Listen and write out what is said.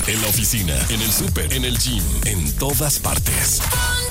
En la oficina, en el súper, en el gym, en todas partes.